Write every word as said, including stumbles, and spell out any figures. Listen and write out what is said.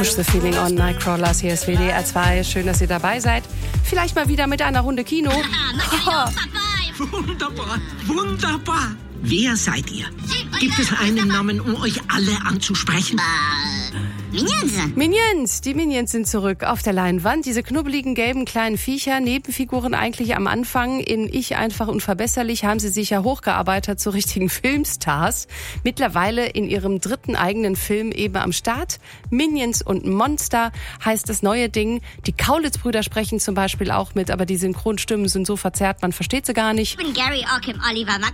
Push the Feeling on, Nightcrawlers, hier ist W D R zwei. Schön, dass ihr dabei seid. Vielleicht mal wieder mit einer Runde Kino. Oh. Wunderbar, wunderbar. Wer seid ihr? Gibt es einen Namen, um euch alle anzusprechen? Minions. Minions, die Minions sind zurück auf der Leinwand. Diese knubbeligen, gelben, kleinen Viecher, Nebenfiguren eigentlich am Anfang. In Ich einfach unverbesserlich haben sie sich ja hochgearbeitet zu richtigen Filmstars. Mittlerweile in ihrem dritten eigenen Film eben am Start. Minions und Monster heißt das neue Ding. Die Kaulitz-Brüder sprechen zum Beispiel auch mit, aber die Synchronstimmen sind so verzerrt, man versteht sie gar nicht. Ich bin Gary Ockham Oliver